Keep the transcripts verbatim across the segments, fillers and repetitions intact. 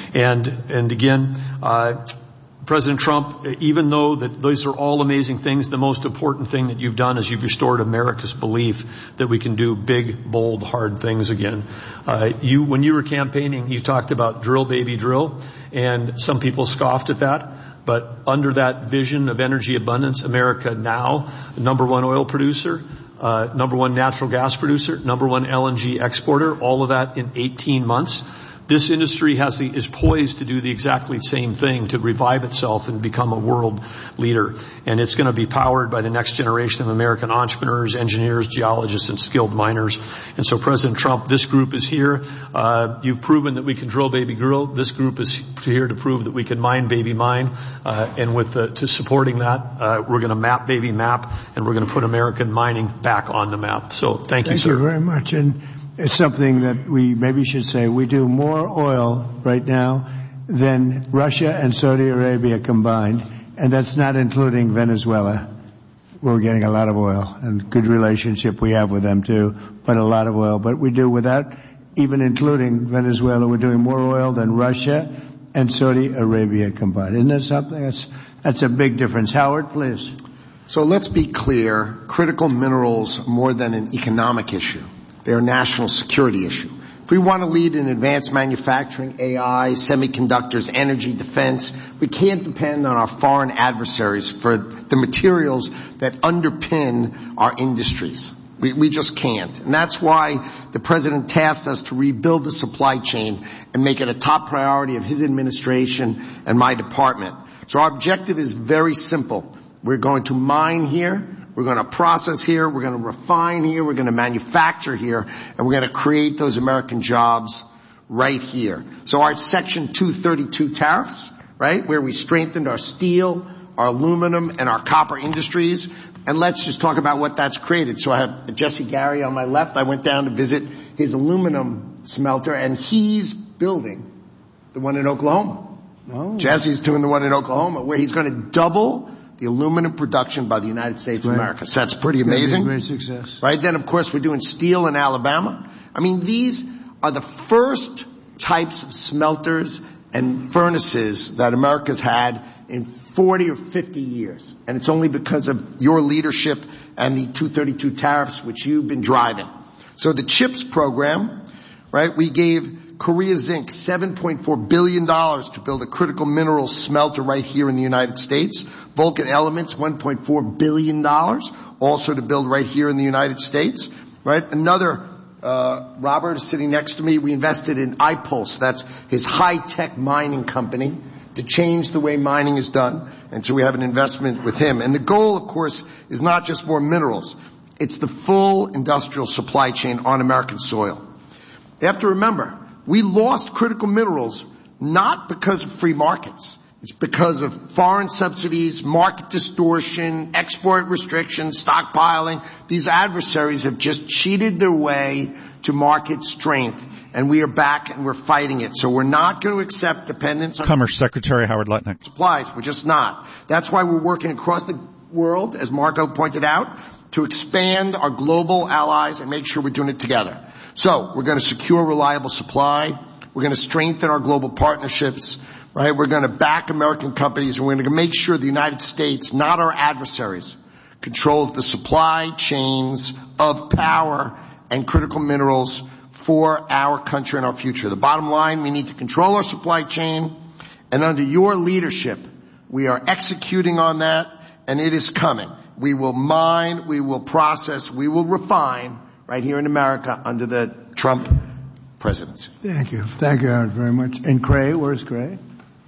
And, and again, uh, President Trump, even though that those are all amazing things, the most important thing that you've done is you've restored America's belief that we can do big, bold, hard things again. Uh, you, when you were campaigning, you talked about drill, baby, drill, and some people scoffed at that. But under that vision of energy abundance, America now, number one oil producer, uh, number one natural gas producer, number one L N G exporter, all of that in eighteen months. This industry has the, is poised to do the exactly same thing, to revive itself and become a world leader. And it's going to be powered by the next generation of American entrepreneurs, engineers, geologists, and skilled miners. And so, President Trump, this group is here. Uh, you've proven that we can drill, baby, drill. This group is here to prove that we can mine, baby, mine. Uh, and with the, to supporting that, uh, we're going to map, baby, map, and we're going to put American mining back on the map. So, thank you, thank sir. Thank you very much. And it's something that we maybe should say. We do more oil right now than Russia and Saudi Arabia combined, and that's not including Venezuela. We're getting a lot of oil, and good relationship we have with them too, but a lot of oil. But we do, without even including Venezuela, we're doing more oil than Russia and Saudi Arabia combined. Isn't that something? That's, that's a big difference. Howard, please. So let's be clear. Critical minerals are more than an economic issue. They're a national security issue. If we want to lead in advanced manufacturing, A I, semiconductors, energy, defense, we can't depend on our foreign adversaries for the materials that underpin our industries. We, we just can't. And that's why the President tasked us to rebuild the supply chain and make it a top priority of his administration and my department. So our objective is very simple. We're going to mine here. We're going to process here, we're going to refine here, we're going to manufacture here, and we're going to create those American jobs right here. So our Section two thirty-two tariffs, right, where we strengthened our steel, our aluminum, and our copper industries, and let's just talk about what that's created. So I have Jesse Gary on my left. I went down to visit his aluminum smelter, and he's building the one in Oklahoma. Oh. Jesse's doing the one in Oklahoma, where he's going to double the aluminum production by the United States of America. So that's pretty amazing. Great success. Right? Then, of course, we're doing steel in Alabama. I mean, these are the first types of smelters and furnaces that America's had in forty or fifty years. And it's only because of your leadership and the two thirty-two tariffs, which you've been driving. So the CHIPS program, right, we gave Korea Zinc seven point four billion dollars to build a critical mineral smelter right here in the United States. Vulcan Elements, one point four billion dollars, also to build right here in the United States. Right? Another, uh, Robert is sitting next to me. We invested in iPulse. That's his high-tech mining company to change the way mining is done. And so we have an investment with him. And the goal, of course, is not just more minerals. It's the full industrial supply chain on American soil. You have to remember, we lost critical minerals not because of free markets. It's because of foreign subsidies, market distortion, export restrictions, stockpiling. These adversaries have just cheated their way to market strength, and we are back and we're fighting it. So we're not going to accept dependence on Commerce Secretary Howard Lutnick. Supplies. We're just not. That's why we're working across the world, as Marco pointed out, to expand our global allies and make sure we're doing it together. So we're going to secure reliable supply. We're going to strengthen our global partnerships. Right? We're going to back American companies, and we're going to make sure the United States, not our adversaries, controls the supply chains of power and critical minerals for our country and our future. The bottom line, we need to control our supply chain, and under your leadership, we are executing on that, and it is coming. We will mine, we will process, we will refine right here in America under the Trump presidency. Thank you. Thank you, Howard, very much. And Cray, where's Cray?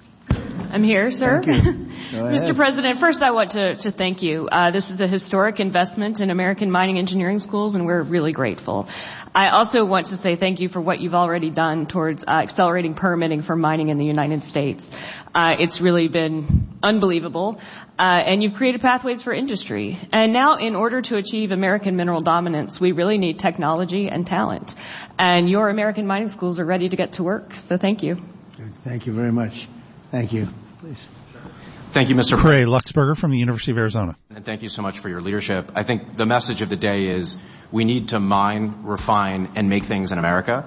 I'm here, sir. Mister President, first I want to, to thank you. Uh, this is a historic investment in American mining engineering schools, and we're really grateful. I also want to say thank you for what you've already done towards uh, accelerating permitting for mining in the United States. Uh, it's really been unbelievable, uh, and you've created pathways for industry. And now, in order to achieve American mineral dominance, we really need technology and talent. And your American mining schools are ready to get to work, so thank you. Thank you very much. Thank you. Please. Thank you, Mister Cray Luxberger from the University of Arizona. And thank you so much for your leadership. I think the message of the day is we need to mine, refine, and make things in America.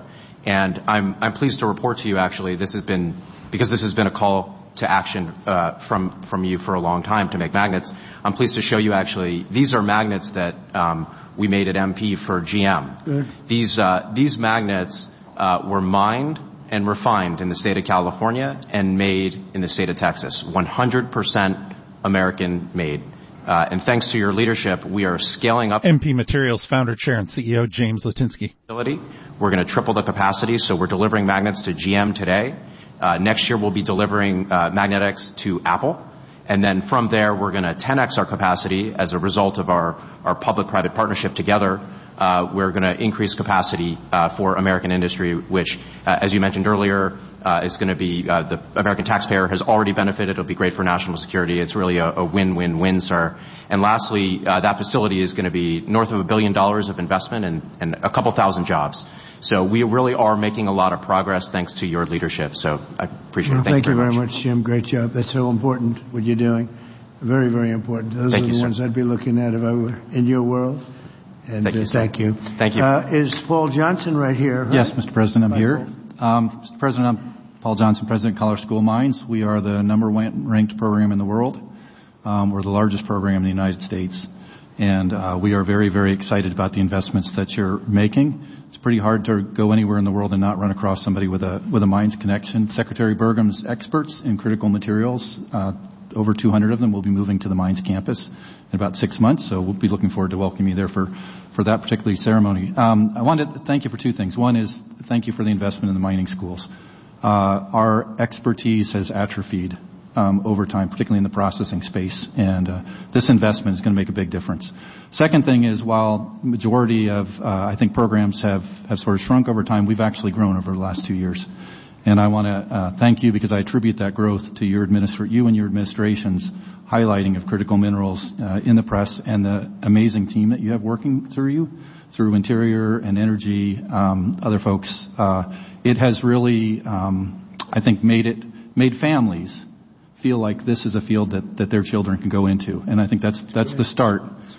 And I'm, I'm pleased to report to you, actually, this has been, because this has been a call to action uh, from, from you for a long time to make magnets, I'm pleased to show you, actually, these are magnets that um, we made at M P for G M. Good. These, uh, these magnets uh, were mined and refined in the state of California and made in the state of Texas, one hundred percent American made. Uh, and thanks to your leadership, we are scaling up. M P Materials founder, chair, and C E O James Litinsky. We're going to triple the capacity, so we're delivering magnets to G M today. Uh, next year, we'll be delivering uh, Magnetics to Apple. And then from there, we're going to ten X our capacity as a result of our, our public-private partnership together. Uh, we're going to increase capacity uh, for American industry, which, uh, as you mentioned earlier, uh, is going to be uh, the American taxpayer has already benefited. It'll be great for national security. It's really a, a win-win-win, sir. And lastly, uh, that facility is going to be north of a billion dollars of investment and, and a couple thousand jobs. So we really are making a lot of progress thanks to your leadership. So I appreciate well, it. Thank, thank you very much. much, Jim. Great job. That's so important, what you're doing. Very, very important. Those thank are the you, ones sir. I'd be looking at if I were in your world. And thank you. Uh, thank you. Thank you. Uh, is Paul Johnson right here? Right? Yes, Mister President, I'm Hi, here. Um, Mister President, I'm Paul Johnson, President of Colorado School of Mines. We are the number one ranked program in the world. Um, we're the largest program in the United States. And uh, we are very, very excited about the investments that you're making. It's pretty hard to go anywhere in the world and not run across somebody with a with a mines connection. Secretary Burgum's experts in critical materials, uh, over two hundred of them will be moving to the mines campus in about six months. So we'll be looking forward to welcoming you there for, for that particular ceremony. Um, I wanted to thank you for two things. One is thank you for the investment in the mining schools. Uh, our expertise has atrophied um, over time, particularly in the processing space, and uh, this investment is going to make a big difference. Second thing is, while majority of, uh, I think, programs have, have sort of shrunk over time, we've actually grown over the last two years. And I want to uh, thank you because I attribute that growth to your administra- you and your administration's highlighting of critical minerals uh, in the press and the amazing team that you have working through you, through Interior and Energy, um, other folks. Uh, it has really, um, I think, made it made families feel like this is a field that, that their children can go into, and I think that's that's the start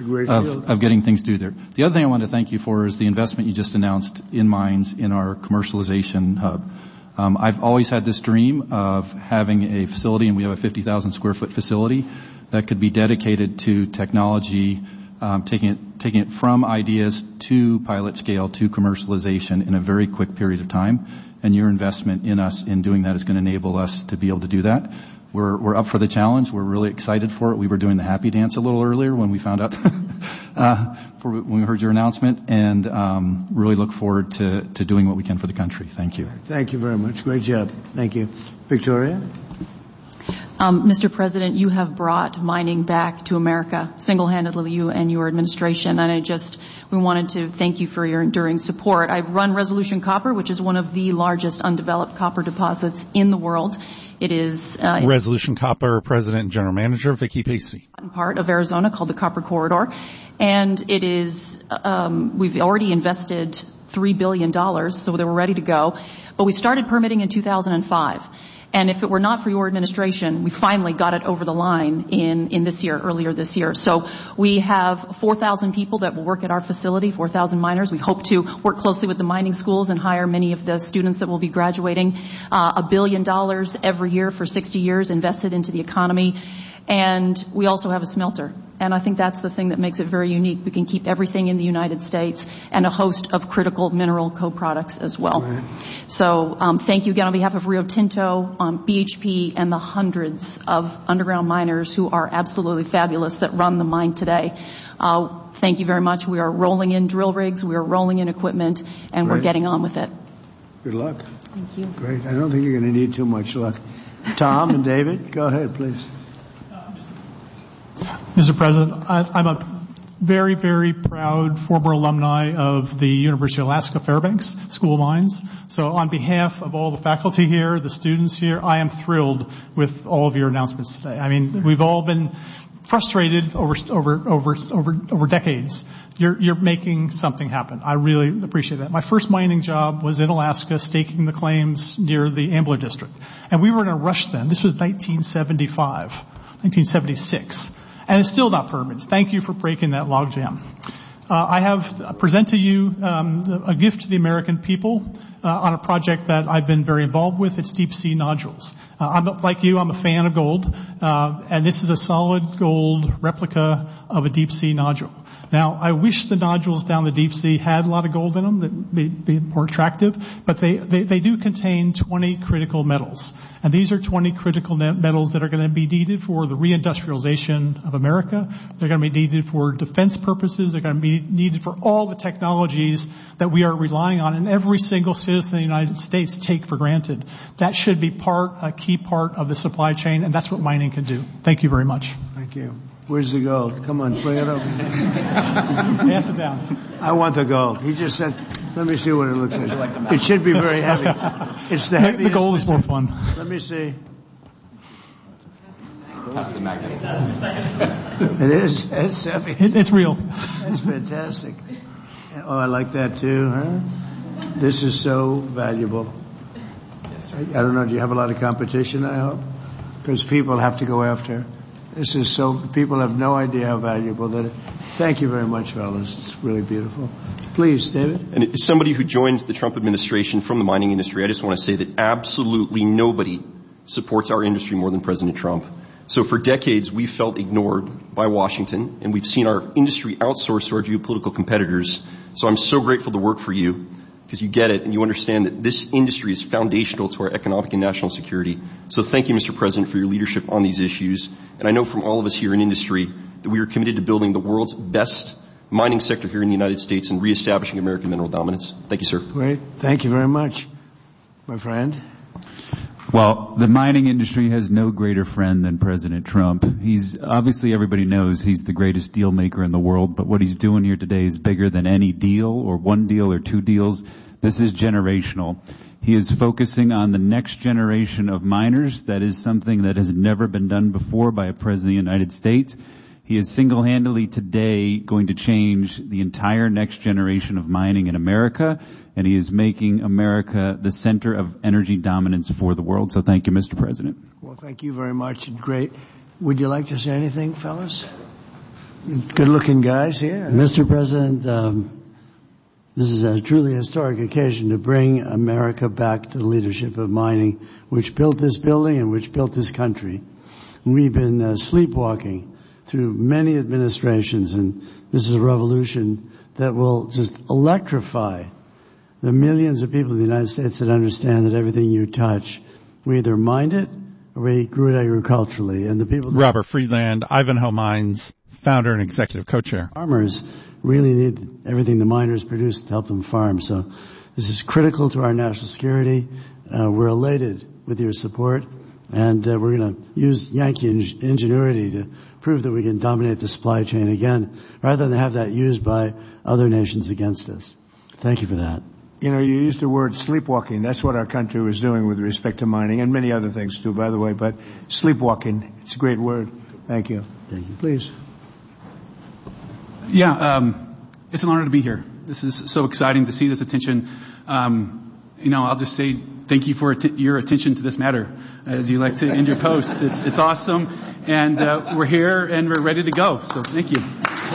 of, of getting things due there. The other thing I want to thank you for is the investment you just announced in mines in our commercialization hub. Um, I've always had this dream of having a facility, and we have a fifty thousand square foot facility that could be dedicated to technology, um, taking it, taking it from ideas to pilot scale to commercialization in a very quick period of time. And your investment in us in doing that is going to enable us to be able to do that. We're, we're up for the challenge. We're really excited for it. We were doing the happy dance a little earlier when we found out, uh, for, when we heard your announcement, and um, really look forward to, to doing what we can for the country. Thank you. Thank you very much. Great job. Thank you. Victoria? Um, Mister President, you have brought mining back to America, single-handedly, you and your administration, and I just, we wanted to thank you for your enduring support. I run Resolution Copper, which is one of the largest undeveloped copper deposits in the world. It is uh, Resolution Copper President and General Manager Vicki Pacey. Part of Arizona called the Copper Corridor, and it is um, we've already invested three billion dollars, so they were ready to go. But we started permitting in two thousand five. And if it were not for your administration, we finally got it over the line in, in this year, earlier this year. So we have four thousand people that will work at our facility, four thousand miners. We hope to work closely with the mining schools and hire many of the students that will be graduating. Uh, a billion dollars every year for sixty years invested into the economy. And we also have a smelter. And I think that's the thing that makes it very unique. We can keep everything in the United States and a host of critical mineral co-products as well. Right. So um, thank you again on behalf of Rio Tinto, um, B H P, and the hundreds of underground miners who are absolutely fabulous that run the mine today. Uh, thank you very much. We are rolling in drill rigs. We are rolling in equipment, and Great. We're getting on with it. Good luck. Thank you. Great. I don't think you're going to need too much luck. Tom and David, go ahead, please. Mister President, I'm a very, very proud former alumni of the University of Alaska Fairbanks School of Mines. So on behalf of all the faculty here, the students here, I am thrilled with all of your announcements today. I mean, we've all been frustrated over over over over over decades. You're you're making something happen. I really appreciate that. My first mining job was in Alaska, staking the claims near the Ambler District. And we were in a rush then. This was nineteen seventy-five, nineteen seventy-six. And it's still not permits. Thank you for breaking that logjam. Uh, I have present to you um, a gift to the American people. uh, on a project that I've been very involved with. It's deep sea nodules. Uh, I'm like you, I'm a fan of gold, uh, and this is a solid gold replica of a deep sea nodule. Now, I wish the nodules down the deep sea had a lot of gold in them that would be more attractive, but they, they, they do contain twenty critical metals. And these are twenty critical metals that are going to be needed for the reindustrialization of America. They're going to be needed for defense purposes. They're going to be needed for all the technologies that we are relying on and every single citizen in the United States take for granted. That should be part, a key part of the supply chain, and that's what mining can do. Thank you very much. Thank you. Where's the gold? Come on, bring it over. Pass it down. I want the gold. He just said, let me see what it looks like. It should be very heavy. It's the heaviest. The gold is more fun. Let me see. That's the magnet. It is. It's heavy. It, it's real. That's fantastic. Oh, I like that too, huh? This is so valuable. Yes, sir. I, I don't know. Do you have a lot of competition, I hope? Because people have to go after. This is so, people have no idea how valuable that is. Thank you very much, fellas. It's really beautiful. Please, David. And as somebody who joined the Trump administration from the mining industry, I just want to say that absolutely nobody supports our industry more than President Trump. So for decades, we've felt ignored by Washington, and we've seen our industry outsourced to our geopolitical competitors. So I'm so grateful to work for you, because you get it and you understand that this industry is foundational to our economic and national security. So thank you, Mister President, for your leadership on these issues. And I know from all of us here in industry that we are committed to building the world's best mining sector here in the United States and reestablishing American mineral dominance. Thank you, sir. Great. Thank you very much, my friend. Well, the mining industry has no greater friend than President Trump. He's, obviously everybody knows he's the greatest deal maker in the world, but what he's doing here today is bigger than any deal or one deal or two deals. This is generational. He is focusing on the next generation of miners. That is something that has never been done before by a president of the United States. He is single-handedly today going to change the entire next generation of mining in America, and he is making America the center of energy dominance for the world. So thank you, Mister President. Well, thank you very much, and great. Would you like to say anything, fellas? Good-looking guys here. Mister President, um, this is a truly historic occasion to bring America back to the leadership of mining, which built this building and which built this country. We've been uh, sleepwalking through many administrations, and this is a revolution that will just electrify the millions of people in the United States that understand that everything you touch, we either mined it or we grew it agriculturally. And the people that Robert Friedland, Ivanhoe Mines, founder and executive co-chair. Farmers really need everything the miners produce to help them farm. So this is critical to our national security. Uh, we're elated with your support, and uh, we're going to use Yankee ing- ingenuity to prove that we can dominate the supply chain again, rather than have that used by other nations against us. Thank you for that. You know, you used the word sleepwalking. That's what our country was doing with respect to mining, and many other things too, by the way. But sleepwalking, it's a great word. Thank you. Thank you. Please. Yeah, um, it's an honor to be here. This is so exciting to see this attention. Um, you know, I'll just say thank you for att- your attention to this matter, as you like to end your posts. It's, it's awesome, and uh, we're here and we're ready to go. So thank you.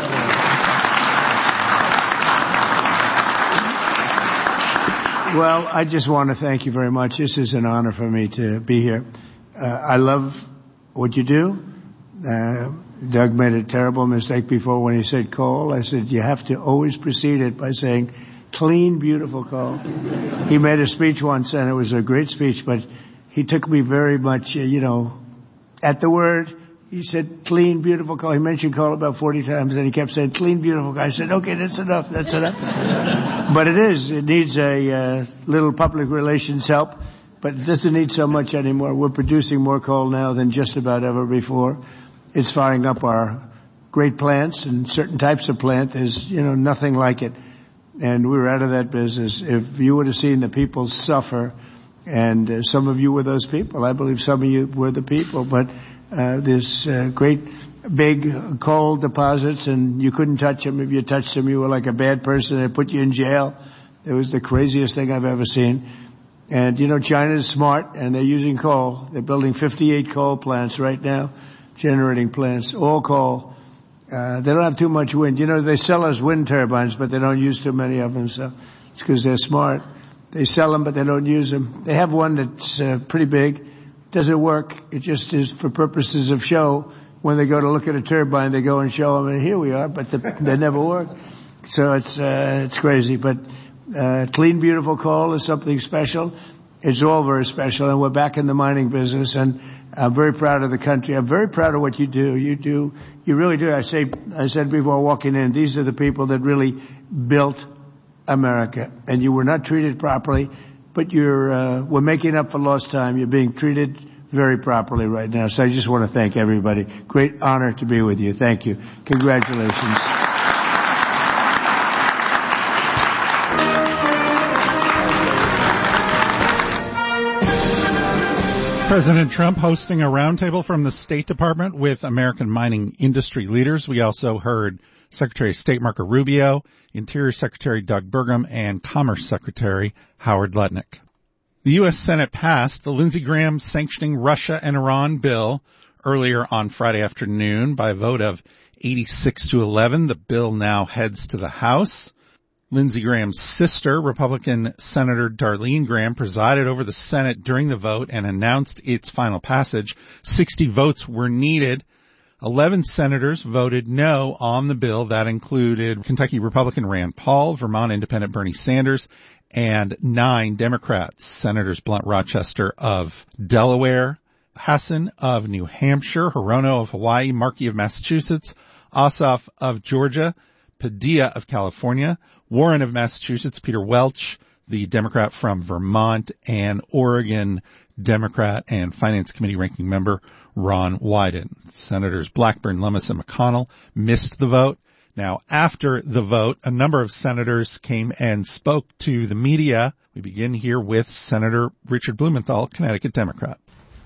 Well, I just want to thank you very much. This is an honor for me to be here. Uh, I love what you do. Uh, Doug made a terrible mistake before when he said coal. I said, you have to always precede it by saying clean, beautiful coal. He made a speech once, and it was a great speech, but he took me very much, uh, you know, at the word. He said clean, beautiful coal. He mentioned coal about forty times, and he kept saying clean, beautiful coal. I said, okay, that's enough, that's enough. But it is. It needs a uh, little public relations help, but it doesn't need so much anymore. We're producing more coal now than just about ever before. It's firing up our great plants, and certain types of plant. There's, you know, nothing like it. And we were out of that business. If you would have seen the people suffer, and uh, some of you were those people. I believe some of you were the people, but uh, this uh, great big coal deposits, and you couldn't touch them. If you touched them, you were like a bad person. They put you in jail. It was the craziest thing I've ever seen. And, you know, China is smart, and they're using coal. They're building fifty-eight coal plants right now, generating plants, all coal. Uh, they don't have too much wind. You know, they sell us wind turbines, but they don't use too many of them, so it's because they're smart. They sell them, but they don't use them. They have one that's uh, pretty big. Doesn't work. It just is for purposes of show. When they go to look at a turbine, they go and show them, and here we are, but the, they never work. So it's uh, it's crazy. But uh, clean, beautiful coal is something special. It's all very special, and we're back in the mining business, and I'm very proud of the country. I'm very proud of what you do. You do, you really do. I say, I said before walking in, these are the people that really built America, and you were not treated properly, but you're, uh, we're making up for lost time. You're being treated very properly right now. So I just want to thank everybody. Great honor to be with you. Thank you. Congratulations. President Trump hosting a roundtable from the State Department with American mining industry leaders. We also heard Secretary of State Marco Rubio, Interior Secretary Doug Burgum, and Commerce Secretary Howard Lutnick. The U S. Senate passed the Lindsey Graham sanctioning Russia and Iran bill earlier on Friday afternoon by a vote of eighty-six to eleven. The bill now heads to the House. Lindsey Graham's sister, Republican Senator Darlene Graham, presided over the Senate during the vote and announced its final passage. sixty votes were needed. eleven senators voted no on the bill. That included Kentucky Republican Rand Paul, Vermont Independent Bernie Sanders, and nine Democrats, Senators Blunt Rochester of Delaware, Hassan of New Hampshire, Hirono of Hawaii, Markey of Massachusetts, Ossoff of Georgia, Padilla of California, Warren of Massachusetts, Peter Welch, the Democrat from Vermont, and Oregon Democrat and Finance Committee ranking member Ron Wyden. Senators Blackburn, Lummis, and McConnell missed the vote. Now, after the vote, a number of senators came and spoke to the media. We begin here with Senator Richard Blumenthal, Connecticut Democrat.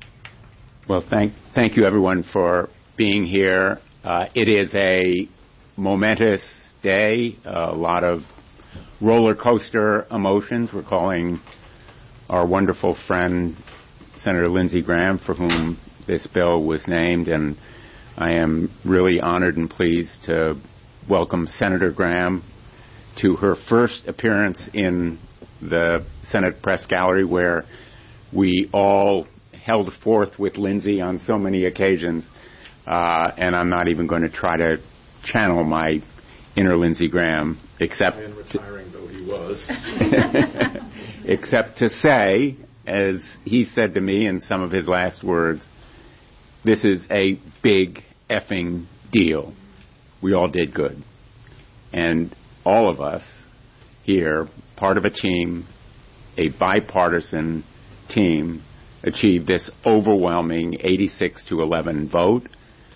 Well, thank thank you, everyone, for being here. Uh, it is a momentous day, a lot of roller coaster emotions. We're calling our wonderful friend, Senator Lindsey Graham, for whom this bill was named, and I am really honored and pleased to welcome Senator Graham to her first appearance in the Senate Press Gallery, where we all held forth with Lindsey on so many occasions, uh, and I'm not even going to try to channel my inner Lindsey Graham, except and retiring though he was, except to say, as he said to me in some of his last words, this is a big effing deal. We all did good. And all of us here, part of a team, a bipartisan team, achieved this overwhelming eighty-six to eleven vote.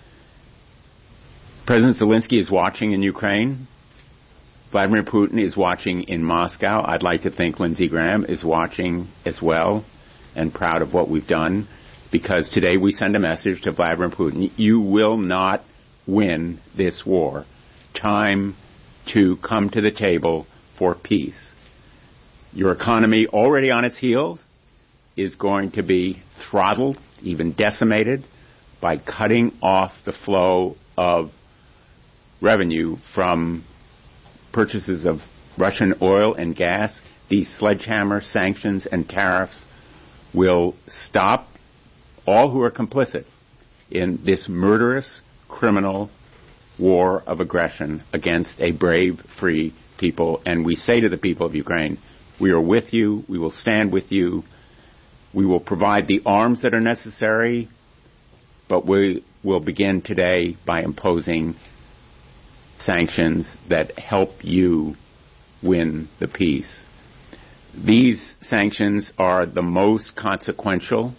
President Zelensky is watching in Ukraine. Vladimir Putin is watching in Moscow. I'd like to think Lindsey Graham is watching as well and proud of what we've done, because today we send a message to Vladimir Putin: you will not win this war. Time to come to the table for peace. Your economy, already on its heels, is going to be throttled, even decimated, by cutting off the flow of revenue from purchases of Russian oil and gas. These sledgehammer sanctions and tariffs will stop all who are complicit in this murderous, criminal war of aggression against a brave, free people. And we say to the people of Ukraine, we are with you, we will stand with you, we will provide the arms that are necessary, but we will begin today by imposing sanctions that help you win the peace. These sanctions are the most consequential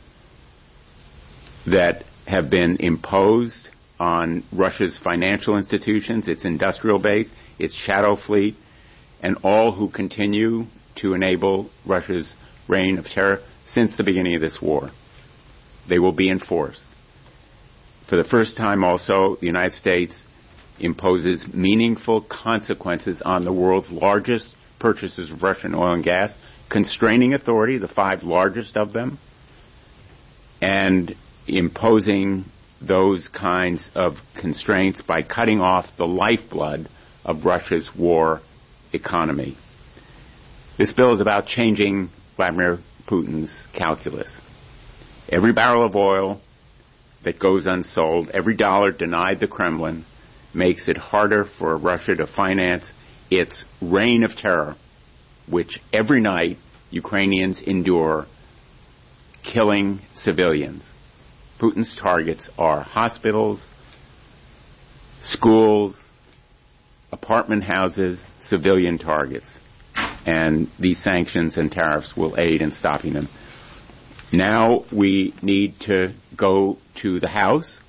that have been imposed on Russia's financial institutions, its industrial base, its shadow fleet, and all who continue to enable Russia's reign of terror since the beginning of this war. They will be enforced. For the first time also, the United States imposes meaningful consequences on the world's largest purchasers of Russian oil and gas, constraining authority, the five largest of them, and imposing those kinds of constraints by cutting off the lifeblood of Russia's war economy. This bill is about changing Vladimir Putin's calculus. Every barrel of oil that goes unsold, every dollar denied the Kremlin, makes it harder for Russia to finance its reign of terror, which every night Ukrainians endure, killing civilians. Putin's targets are hospitals, schools, apartment houses, civilian targets. And these sanctions and tariffs will aid in stopping them. Now we need to go to the House.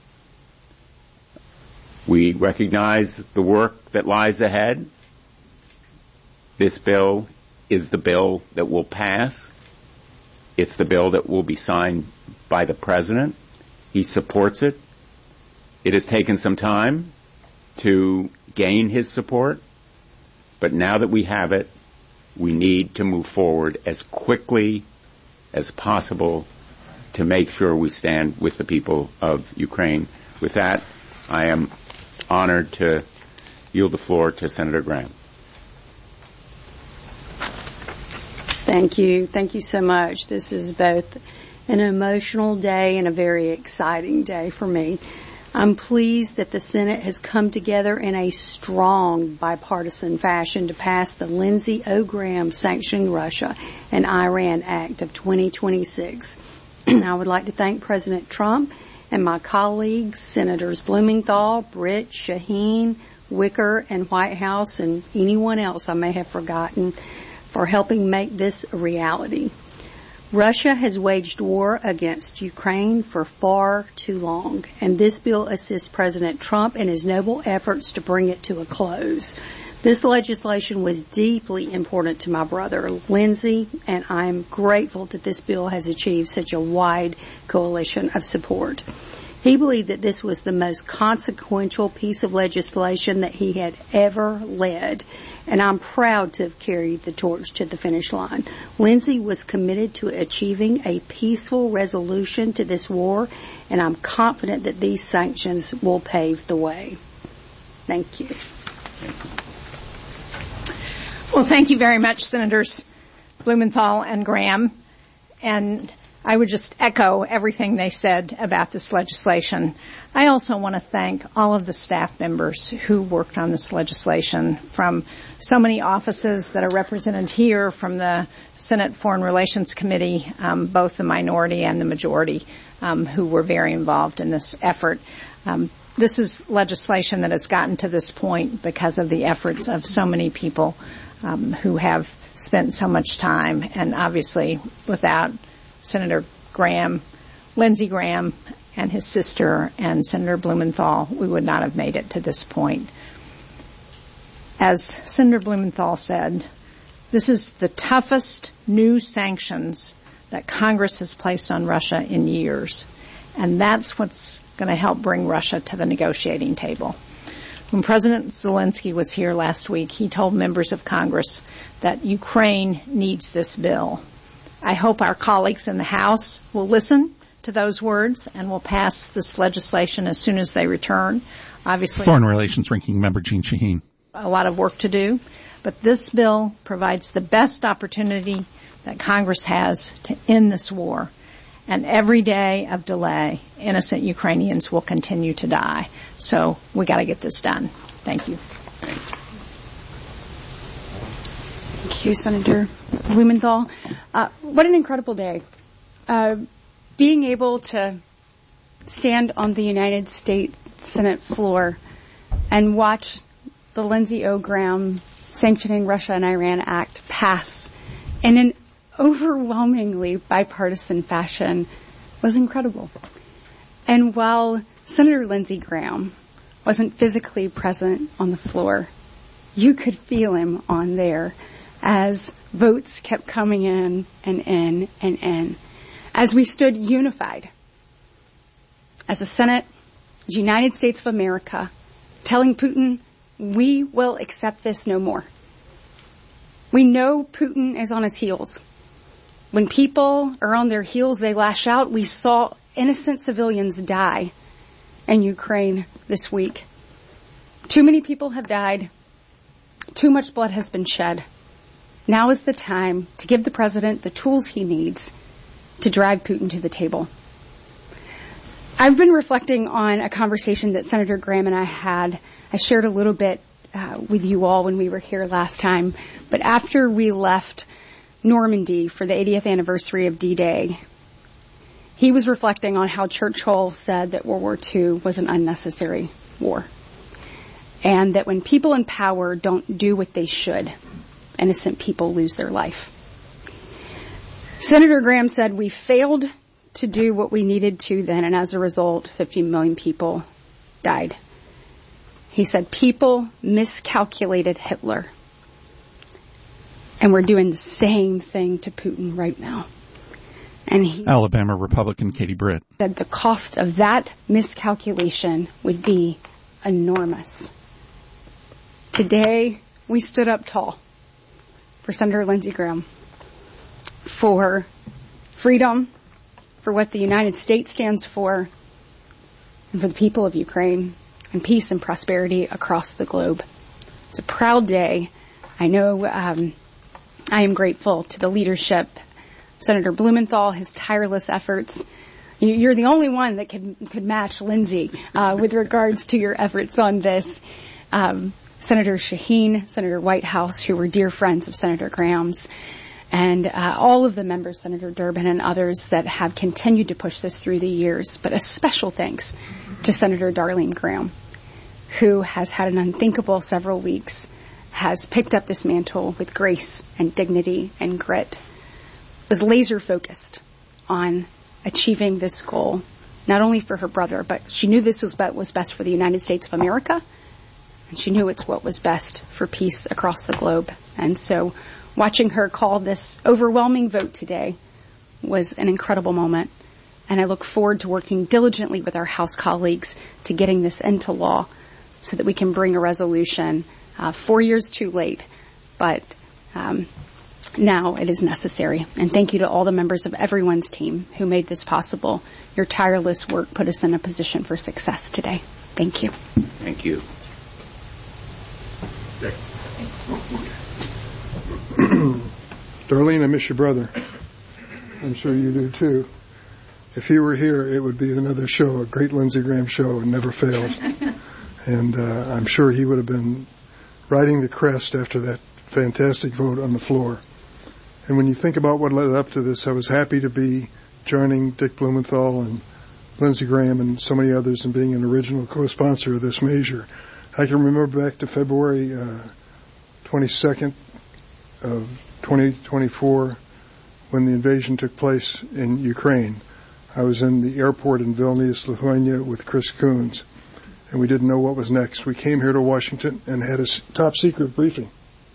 We recognize the work that lies ahead. This bill is the bill that will pass. It's the bill that will be signed by the President. He supports it. It has taken some time to gain his support, but now that we have it, we need to move forward as quickly as possible to make sure we stand with the people of Ukraine. With that, I am honored to yield the floor to Senator Graham. Thank you. Thank you so much. This is both an emotional day and a very exciting day for me. I'm pleased that the Senate has come together in a strong bipartisan fashion to pass the Lindsey O. Graham Sanctioning Russia and Iran Act of twenty twenty-six. I would like to thank President Trump and my colleagues, Senators Blumenthal, Britt, Shaheen, Wicker, and Whitehouse, and anyone else I may have forgotten, for helping make this a reality. Russia has waged war against Ukraine for far too long, and this bill assists President Trump in his noble efforts to bring it to a close. This legislation was deeply important to my brother, Lindsey, and I'm grateful that this bill has achieved such a wide coalition of support. He believed that this was the most consequential piece of legislation that he had ever led, and I'm proud to have carried the torch to the finish line. Lindsey was committed to achieving a peaceful resolution to this war, and I'm confident that these sanctions will pave the way. Thank you. Well, thank you very much, Senators Blumenthal and Graham. And I would just echo everything they said about this legislation. I also want to thank all of the staff members who worked on this legislation, from so many offices that are represented here, from the Senate Foreign Relations Committee, um, both the minority and the majority, um, who were very involved in this effort. Um, this is legislation that has gotten to this point because of the efforts of so many people um, who have spent so much time, and obviously without Senator Graham, Lindsey Graham, and his sister, and Senator Blumenthal, we would not have made it to this point. As Senator Blumenthal said, this is the toughest new sanctions that Congress has placed on Russia in years, and that's what's going to help bring Russia to the negotiating table. When President Zelensky was here last week, he told members of Congress that Ukraine needs this bill. I hope our colleagues in the House will listen to those words and will pass this legislation as soon as they return. Obviously, Foreign Relations Ranking Member Jeanne Shaheen. A lot of work to do, but this bill provides the best opportunity that Congress has to end this war. And every day of delay, innocent Ukrainians will continue to die. So we got to get this done. Thank you. Thank you, Senator Blumenthal. Uh, what an incredible day. Uh, being able to stand on the United States Senate floor and watch the Lindsey O. Graham Sanctioning Russia and Iran Act pass in an overwhelmingly bipartisan fashion was incredible. And while Senator Lindsey Graham wasn't physically present on the floor, you could feel him on there as votes kept coming in and in and in, as we stood unified as a Senate, as United States of America, telling Putin, we will accept this no more. We know Putin is on his heels. When people are on their heels, they lash out. We saw innocent civilians die in Ukraine this week. Too many people have died. Too much blood has been shed. Now is the time to give the president the tools he needs to drive Putin to the table. I've been reflecting on a conversation that Senator Graham and I had. I shared a little bit uh, with you all when we were here last time. But after we left Normandy for the eightieth anniversary of D-Day, he was reflecting on how Churchill said that World War Two was an unnecessary war. And that when people in power don't do what they should, innocent people lose their life. Senator Graham said we failed to do what we needed to then, and as a result, fifty million people died. He said people miscalculated Hitler. And we're doing the same thing to Putin right now. And he Alabama Republican Katie Britt said the cost of that miscalculation would be enormous. Today, we stood up tall for Senator Lindsey Graham, for freedom, for what the United States stands for, and for the people of Ukraine, and peace and prosperity across the globe. It's a proud day. I know um, I am grateful to the leadership, Senator Blumenthal, his tireless efforts. You're the only one that could could match Lindsey uh, with regards to your efforts on this. Um, Senator Shaheen, Senator Whitehouse, who were dear friends of Senator Graham's, and uh, all of the members, Senator Durbin and others that have continued to push this through the years. But a special thanks to Senator Darlene Graham, who has had an unthinkable several weeks, has picked up this mantle with grace and dignity and grit, was laser focused on achieving this goal, not only for her brother, but she knew this was what was best for the United States of America, and she knew it's what was best for peace across the globe. And so watching her call this overwhelming vote today was an incredible moment. And I look forward to working diligently with our House colleagues to getting this into law so that we can bring a resolution uh, four years too late. But um, now it is necessary. And thank you to all the members of everyone's team who made this possible. Your tireless work put us in a position for success today. Thank you. Thank you. Darlene, I miss your brother. I'm sure you do too. If he were here, it would be another show, a great Lindsey Graham show. It never fails. And uh, I'm sure he would have been riding the crest after that fantastic vote on the floor. And when you think about what led up to this, I was happy to be joining Dick Blumenthal and Lindsey Graham and so many others and being an original co-sponsor of this measure. I can remember back to February uh, twenty-second of twenty twenty-four when the invasion took place in Ukraine. I was in the airport in Vilnius, Lithuania with Chris Coons, and we didn't know what was next. We came here to Washington and had a top secret briefing.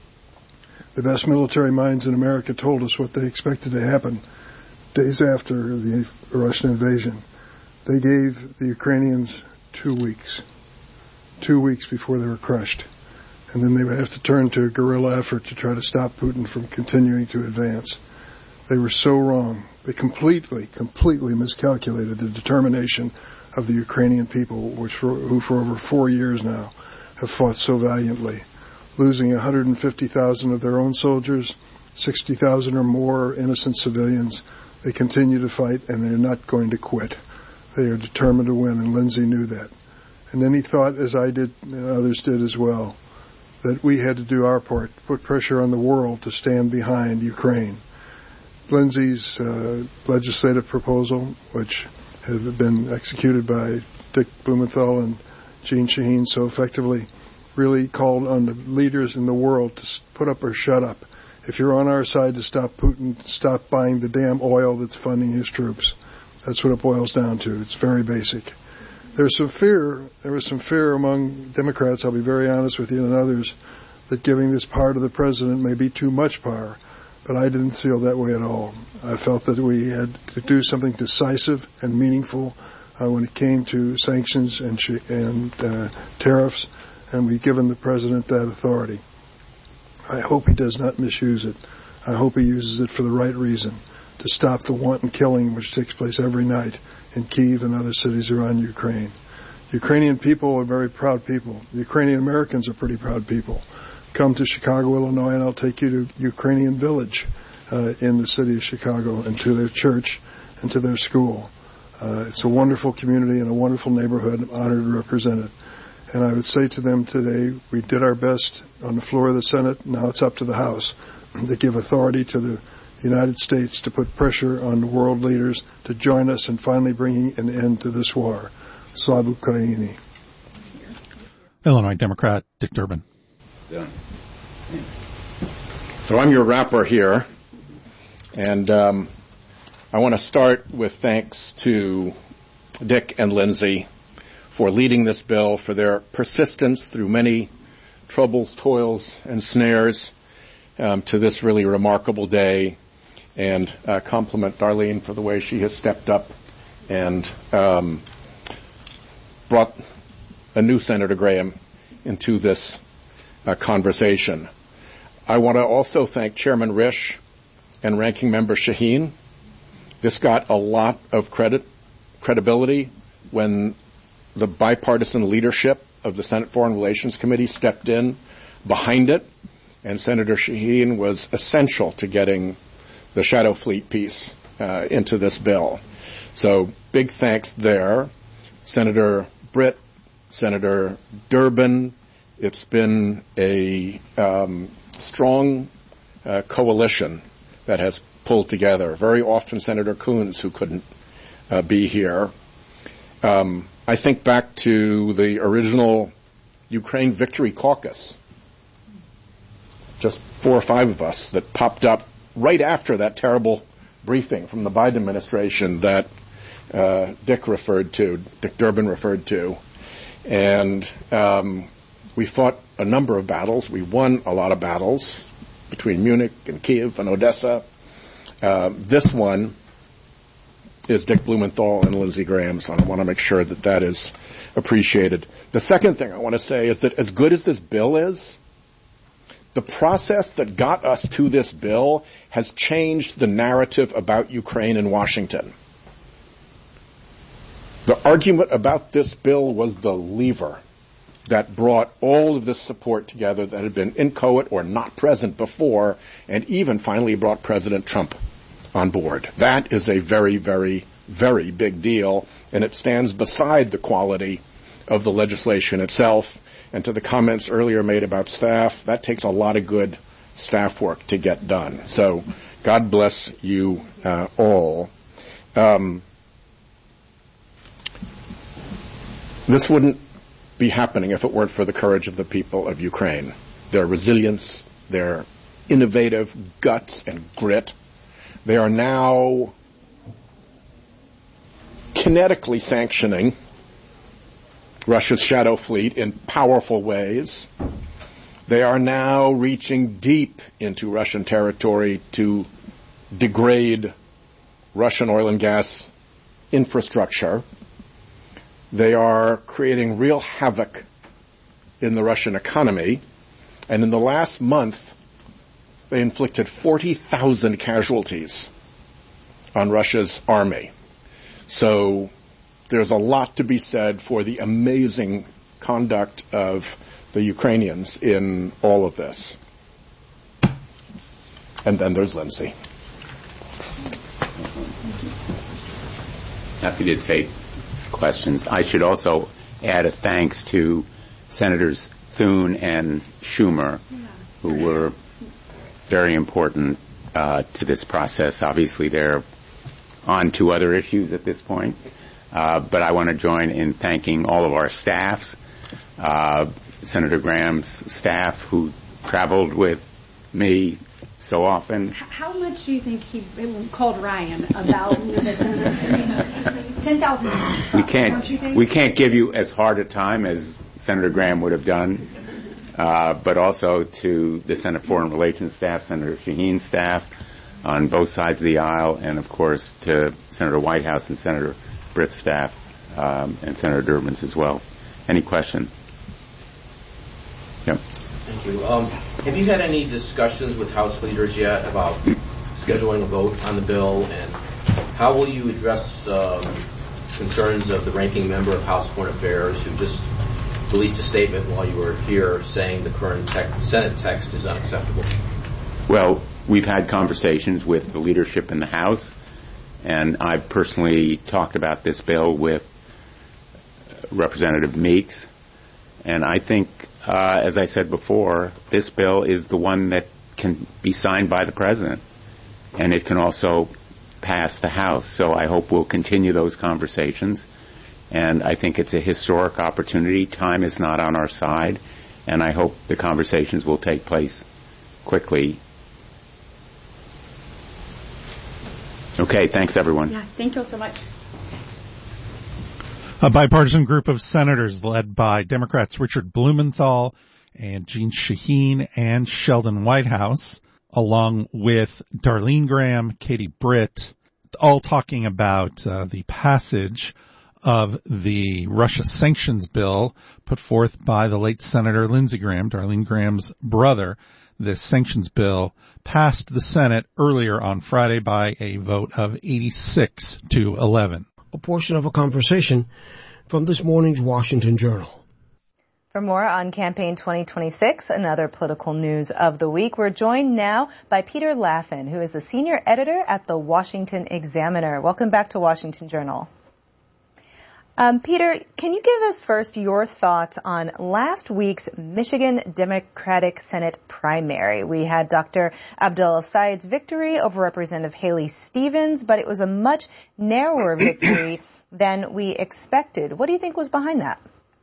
The best military minds in America told us what they expected to happen days after the Russian invasion. They gave the Ukrainians two weeks. Two weeks before they were crushed. And then they would have to turn to a guerrilla effort to try to stop Putin from continuing to advance. They were so wrong. They completely, completely miscalculated the determination of the Ukrainian people, which for, who for over four years now have fought so valiantly, losing one hundred fifty thousand of their own soldiers, sixty thousand or more innocent civilians. They continue to fight, and they're not going to quit. They are determined to win, and Lindsey knew that. And then he thought, as I did and others did as well, that we had to do our part, put pressure on the world to stand behind Ukraine. Lindsey's uh, legislative proposal, which has been executed by Dick Blumenthal and Jeanne Shaheen so effectively, really called on the leaders in the world to put up or shut up. If you're on our side to stop Putin, stop buying the damn oil that's funding his troops. That's what it boils down to. It's very basic. There's some fear, there was some fear among Democrats, I'll be very honest with you, and others, that giving this power to the president may be too much power. But I didn't feel that way at all. I felt that we had to do something decisive and meaningful uh, when it came to sanctions and, sh- and uh, tariffs, and we've given the president that authority. I hope he does not misuse it. I hope he uses it for the right reason, to stop the wanton killing which takes place every night in Kyiv and other cities around Ukraine. The Ukrainian people are very proud people. The Ukrainian Americans are pretty proud people. come to Chicago, Illinois, and I'll take you to Ukrainian Village uh, in the city of Chicago and to their church and to their school. Uh, it's a wonderful community and a wonderful neighborhood. I'm honored to represent it. And I would say to them today, we did our best on the floor of the Senate. Now it's up to the House to give authority to the United States to put pressure on world leaders to join us in finally bringing an end to this war. Slava Ukraini. Illinois Democrat Dick Durbin. Done. So I'm your rapper here, and um, I want to start with thanks to Dick and Lindsay for leading this bill, for their persistence through many troubles, toils, and snares um, to this really remarkable day, and uh, compliment Darlene for the way she has stepped up and um, brought a new Senator Graham into this uh, conversation. I want to also thank Chairman Risch and Ranking Member Shaheen. This got a lot of credit, credibility when the bipartisan leadership of the Senate Foreign Relations Committee stepped in behind it, and Senator Shaheen was essential to getting the Shadow Fleet piece uh, into this bill. So big thanks there. Senator Britt, Senator Durbin. It's been a um, strong uh, coalition that has pulled together. Very often Senator Coons, who couldn't uh, be here. Um, I think back to the original Ukraine Victory Caucus, just four or five of us that popped up right after that terrible briefing from the Biden administration that uh, Dick referred to, Dick Durbin referred to. And um, we fought a number of battles. We won a lot of battles between Munich and Kiev and Odessa. Uh, this one is Dick Blumenthal and Lindsey Graham, so I want to make sure that that is appreciated. The second thing I want to say is that as good as this bill is, the process that got us to this bill has changed the narrative about Ukraine in Washington. The argument about this bill was the lever that brought all of this support together that had been inchoate or not present before, and even finally brought President Trump on board. That is a very, very, very big deal, and it stands beside the quality of the legislation itself. And to the comments earlier made about staff, that takes a lot of good staff work to get done. So God bless you uh, all. Um, this wouldn't be happening if it weren't for the courage of the people of Ukraine. Their resilience, their innovative guts and grit. They are now kinetically sanctioning Russia's Shadow Fleet in powerful ways. They are now reaching deep into Russian territory to degrade Russian oil and gas infrastructure. They are creating real havoc in the Russian economy. And in the last month, they inflicted forty thousand casualties on Russia's army. So there's a lot to be said for the amazing conduct of the Ukrainians in all of this. And then there's Lindsay. Happy to take questions. I should also add a thanks to Senators Thune and Schumer, who were very important uh, to this process. Obviously, they're on to other issues at this point. Uh, but I want to join in thanking all of our staffs, uh, Senator Graham's staff who traveled with me so often. How much do you think he called Ryan about this? ten thousand. We can't, we can't give you as hard a time as Senator Graham would have done, uh, but also to the Senate Foreign Relations staff, Senator Shaheen's staff on both sides of the aisle, and of course to Senator Whitehouse and Senator Britt's staff um, and Senator Durbin's as well. Any question? Yep. Thank you. Um, have you had any discussions with House leaders yet about scheduling a vote on the bill, and how will you address um, concerns of the ranking member of House Foreign Affairs who just released a statement while you were here saying the current tech, Senate text is unacceptable. Well, we've had conversations with the leadership in the House, and I've personally talked about this bill with Representative Meeks, and I think, uh, as I said before, this bill is the one that can be signed by the President, and it can also pass the House. So I hope we'll continue those conversations, and I think it's a historic opportunity. Time is not on our side, and I hope the conversations will take place quickly. Okay, thanks everyone. Yeah, thank you all so much. A bipartisan group of senators led by Democrats Richard Blumenthal and Jeanne Shaheen and Sheldon Whitehouse, along with Darlene Graham, Katie Britt, all talking about uh, the passage of the Russia sanctions bill put forth by the late Senator Lindsey Graham, Darlene Graham's brother. This sanctions bill passed the Senate earlier on Friday by a vote of eighty-six to eleven. A portion of a conversation from this morning's Washington Journal. For more on Campaign twenty twenty-six, another political news of the week, we're joined now by Peter Laffin, who is the senior editor at the Washington Examiner. Welcome back to Washington Journal. Um, Peter, can you give us first your thoughts on last week's Michigan Democratic Senate primary? We had Doctor Abdel El-Sayed's victory over Representative Haley Stevens, but it was a much narrower victory than we expected. What do you think was behind that?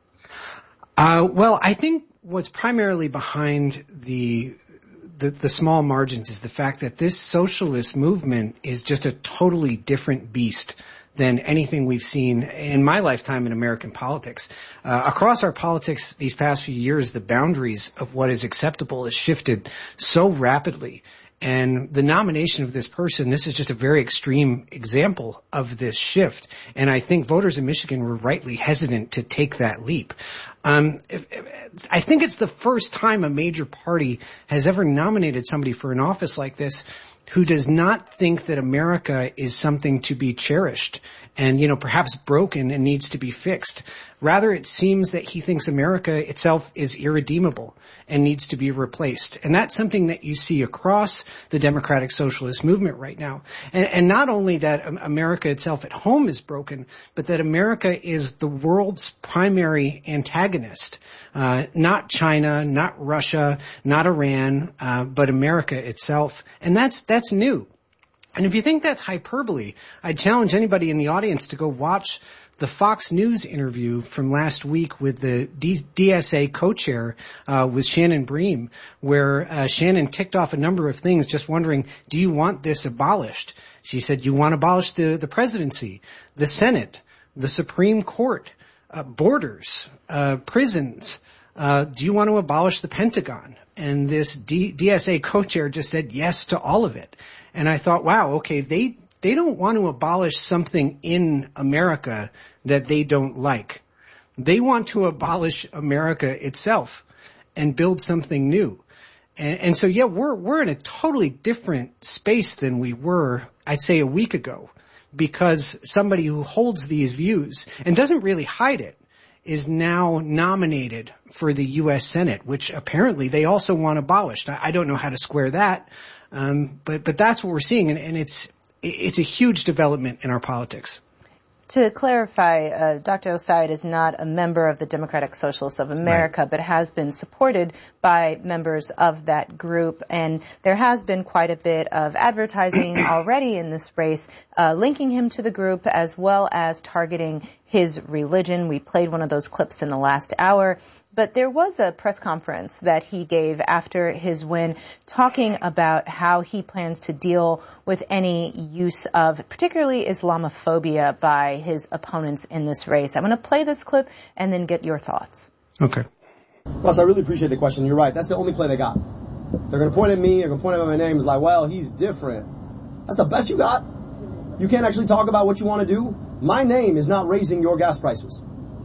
Uh, well, I think what's primarily behind the, the the small margins is the fact that this socialist movement is just a totally different beast than anything we've seen in my lifetime in American politics. Uh, across our politics these past few years, the boundaries of what is acceptable has shifted so rapidly. And the nomination of this person, this is just a very extreme example of this shift. And I think voters in Michigan were rightly hesitant to take that leap. Um, if, if, I think it's the first time a major party has ever nominated somebody for an office like this who does not think that America is something to be cherished and, you know, perhaps broken and needs to be fixed. Rather, it seems that he thinks America itself is irredeemable and needs to be replaced. And that's something that you see across the democratic socialist movement right now. And, and not only that America itself at home is broken, but that America is the world's primary antagonist. Uh, not China, not Russia, not Iran, uh, but America itself. And that's, that's new. And if you think that's hyperbole, I challenge anybody in the audience to go watch the Fox News interview from last week with the D- DSA co-chair, uh, with Shannon Bream, where, uh, Shannon ticked off a number of things just wondering, do you want this abolished? She said, you want to abolish the, the presidency, the Senate, the Supreme Court, uh, borders, uh, prisons, uh, do you want to abolish the Pentagon? And this D- DSA co-chair just said yes to all of it. And I thought, wow, okay, they, they don't want to abolish something in America that they don't like. They want to abolish America itself and build something new. And, and so, yeah, we're, we're in a totally different space than we were, I'd say, a week ago, because somebody who holds these views and doesn't really hide it is now nominated for the U S Senate, which apparently they also want abolished. I, I don't know how to square that, um, but but that's what we're seeing, and, and it's it's a huge development in our politics. To clarify, uh, Doctor El-Sayed is not a member of the Democratic Socialists of America, right, but has been supported by members of that group. And there has been quite a bit of advertising already in this race, uh, linking him to the group as well as targeting his religion. We played one of those clips in the last hour. But there was a press conference that he gave after his win talking about how he plans to deal with any use of particularly Islamophobia by his opponents in this race. I'm going to play this clip and then get your thoughts. Okay. Russ, I really appreciate the question. You're right. That's the only play they got. They're going to point at me. They're going to point at my name. It's like, well, he's different. That's the best you got? You can't actually talk about what you want to do? My name is not raising your gas prices.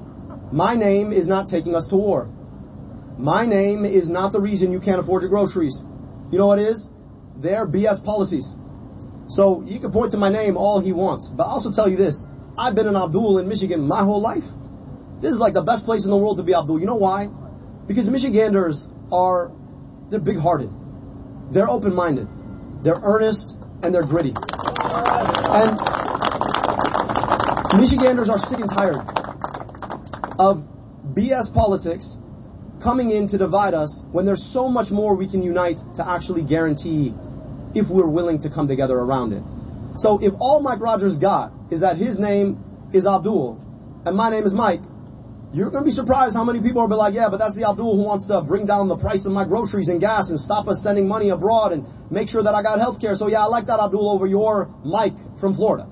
My name is not taking us to war. My name is not the reason you can't afford your groceries. You know what it is? They're B S policies. So you can point to my name all he wants. But I'll also tell you this. I've been an Abdul in Michigan my whole life. This is like the best place in the world to be, Abdul. You know why? Because Michiganders are, they're big-hearted. They're open-minded. They're earnest, and they're gritty. And Michiganders are sick and tired of B S politics coming in to divide us when there's so much more we can unite to actually guarantee if we're willing to come together around it. So if all Mike Rogers got is that his name is Abdul and my name is Mike, you're going to be surprised how many people will be like, yeah, but that's the Abdul who wants to bring down the price of my groceries and gas and stop us sending money abroad and make sure that I got health care. So yeah, I like that Abdul over your Mike from Florida.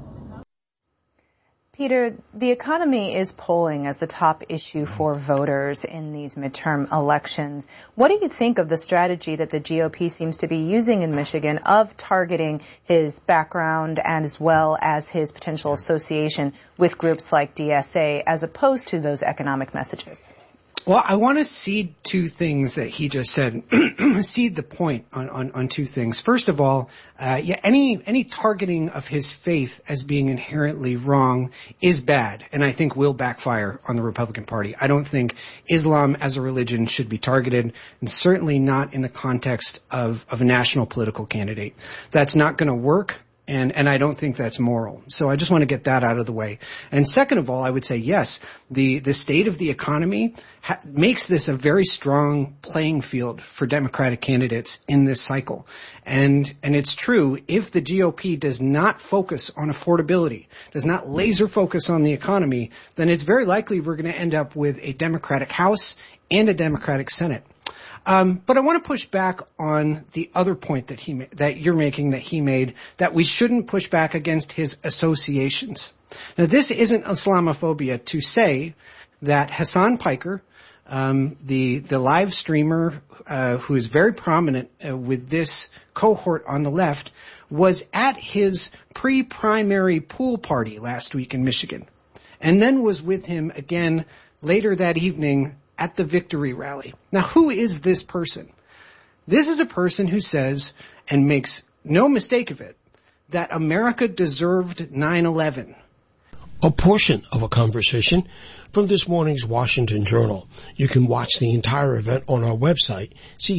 Peter, the economy is polling as the top issue for voters in these midterm elections. What do you think of the strategy that the G O P seems to be using in Michigan of targeting his background and as well as his potential association with groups like D S A as opposed to those economic messages? Well, I want to seed two things that he just said. Seed the point on, on, on two things. First of all, uh, yeah, any any targeting of his faith as being inherently wrong is bad, and I think will backfire on the Republican Party. I don't think Islam as a religion should be targeted, and certainly not in the context of, of a national political candidate. That's not going to work. And, and I don't think that's moral. So I just want to get that out of the way. And second of all, I would say yes, the, the state of the economy ha- makes this a very strong playing field for Democratic candidates in this cycle. And, and it's true, if the G O P does not focus on affordability, does not laser focus on the economy, then it's very likely we're going to end up with a Democratic House and a Democratic Senate. Um, but I want to push back on the other point that he ma- that you're making, that he made, that we shouldn't push back against his associations. Now, this isn't Islamophobia to say that Hassan Piker, um, the the live streamer uh, who is very prominent uh, with this cohort on the left, was at his pre-primary pool party last week in Michigan, and then was with him again later that evening at the victory rally. Now, who is this person? This is a person who says, and makes no mistake of it, that America deserved nine eleven. A portion of a conversation from this morning's Washington Journal. You can watch the entire event on our website,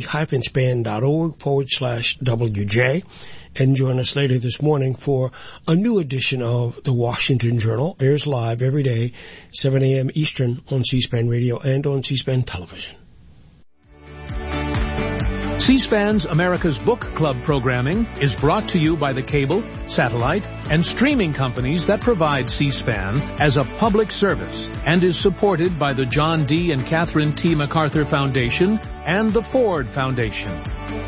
c-span.org forward slash WJ, and join us later this morning for a new edition of the Washington Journal. Airs live every day, seven a.m. Eastern on C-SPAN Radio and on C-SPAN Television. C-SPAN's America's Book Club programming is brought to you by the cable, satellite, and streaming companies that provide C-SPAN as a public service and is supported by the John D. and Catherine T. MacArthur Foundation and the Ford Foundation.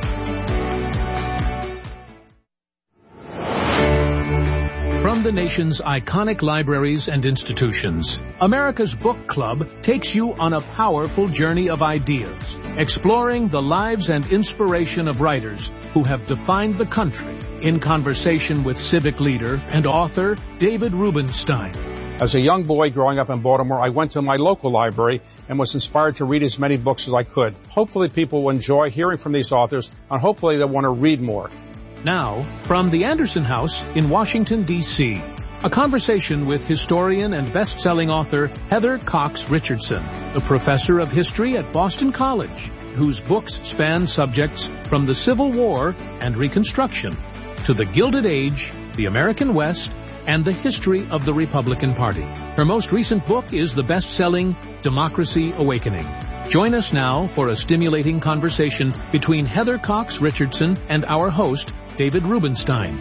From the nation's iconic libraries and institutions, America's Book Club takes you on a powerful journey of ideas, exploring the lives and inspiration of writers who have defined the country, in conversation with civic leader and author David Rubenstein. As a young boy growing up in Baltimore, I went to my local library and was inspired to read as many books as I could. Hopefully people will enjoy hearing from these authors, and hopefully they'll want to read more. Now, from the Anderson House in Washington, D C, a conversation with historian and best-selling author Heather Cox Richardson, a professor of history at Boston College, whose books span subjects from the Civil War and Reconstruction to the Gilded Age, the American West, and the history of the Republican Party. Her most recent book is the best-selling Democracy Awakening. Join us now for a stimulating conversation between Heather Cox Richardson and our host, David Rubenstein.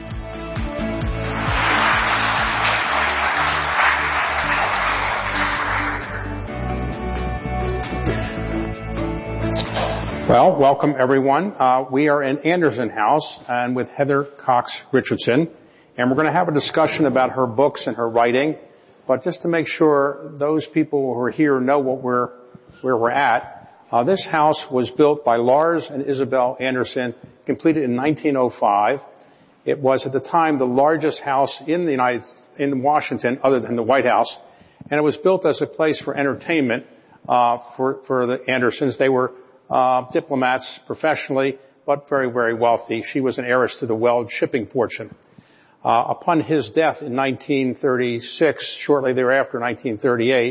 Well, welcome everyone. Uh, we are in Anderson House and with Heather Cox Richardson, and we're going to have a discussion about her books and her writing. But just to make sure those people who are here know what we're where we're at, uh, this house was built by Lars and Isabel Anderson, completed in nineteen oh five. It was at the time the largest house in the United in Washington, other than the White House, and it was built as a place for entertainment uh, for for the Andersons. They were uh, diplomats professionally, but very very wealthy. She was an heiress to the Weld shipping fortune. Uh, upon his death in nineteen thirty-six, shortly thereafter, nineteen thirty-eight,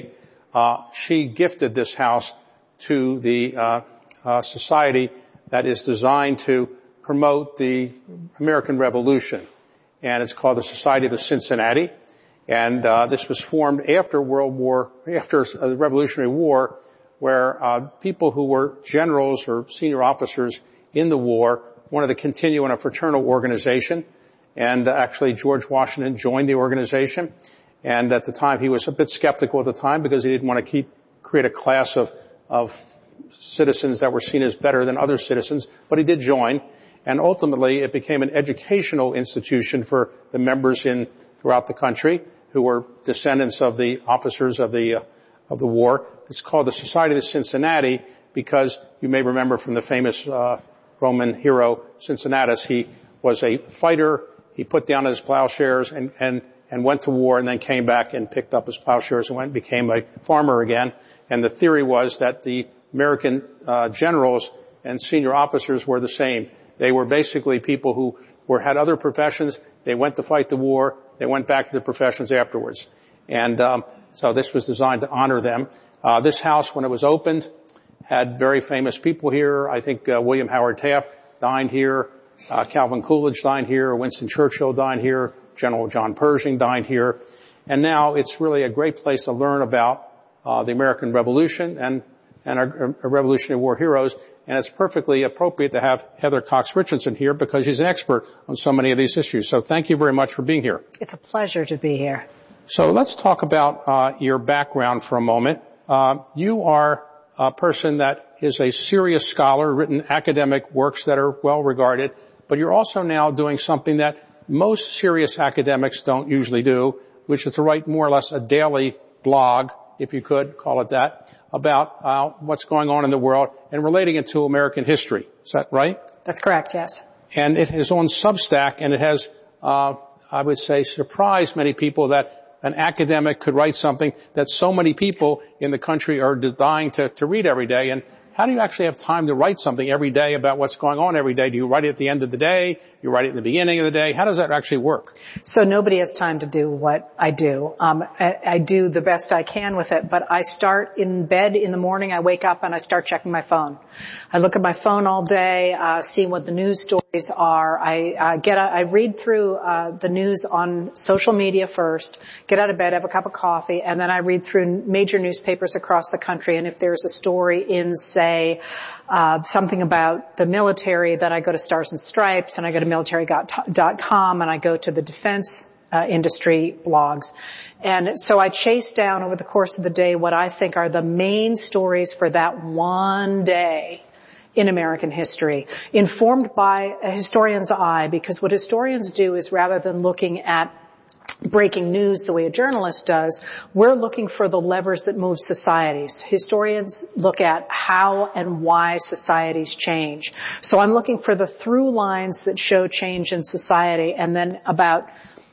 uh, she gifted this house to the uh, uh, society that is designed to promote the American Revolution. And it's called the Society of the Cincinnati. And uh, this was formed after World War, after the Revolutionary War, where uh, people who were generals or senior officers in the war wanted to continue in a fraternal organization. And uh, actually, George Washington joined the organization. And at the time, he was a bit skeptical at the time because he didn't want to keep create a class of of citizens that were seen as better than other citizens. But he did join, and ultimately, it became an educational institution for the members in throughout the country who were descendants of the officers of the uh, of the war. It's called the Society of Cincinnati because you may remember from the famous uh, Roman hero Cincinnatus. He was a fighter. He put down his plowshares and and and went to war, and then came back and picked up his plowshares and went and became a farmer again. And the theory was that the American uh, generals and senior officers were the same. They were basically people who were had other professions. They went to fight the war. They went back to their professions afterwards. And um, so this was designed to honor them. Uh, this house, when it was opened, had very famous people here. I think uh, William Howard Taft dined here. Uh, Calvin Coolidge dined here. Winston Churchill dined here. General John Pershing dined here. And now it's really a great place to learn about uh, the American Revolution and, and our, our Revolutionary War heroes. And it's perfectly appropriate to have Heather Cox Richardson here because she's an expert on so many of these issues. So thank you very much for being here. It's a pleasure to be here. So let's talk about uh, your background for a moment. Uh, you are a person that is a serious scholar, written academic works that are well regarded, but you're also now doing something that most serious academics don't usually do, which is to write more or less a daily blog, if you could call it that, about uh, what's going on in the world and relating it to American history. Is that right? That's correct, yes. And it is on Substack, and it has, uh, I would say, surprised many people that an academic could write something that so many people in the country are dying to, to read every day. And how do you actually have time to write something every day about what's going on every day? Do you write it at the end of the day? You write it in the beginning of the day? How does that actually work? So nobody has time to do what I do. Um, I, I do the best I can with it, but I start in bed in the morning. I wake up and I start checking my phone. I look at my phone all day, uh, seeing what the news stories are. I uh, get, a, I read through uh, the news on social media first, get out of bed, have a cup of coffee, and then I read through major newspapers across the country. And if there's a story in, say, uh, something about the military, then I go to Stars and Stripes, and I go to military dot com, and I go to the defense uh, industry blogs. And so I chase down over the course of the day what I think are the main stories for that one day in American history, informed by a historian's eye, because what historians do is rather than looking at breaking news the way a journalist does, we're looking for the levers that move societies. Historians look at how and why societies change. So I'm looking for the through lines that show change in society, and then about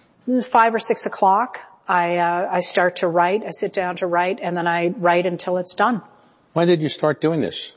five or six o'clock, I, uh, I start to write. I sit down to write, and then I write until it's done. When did you start doing this?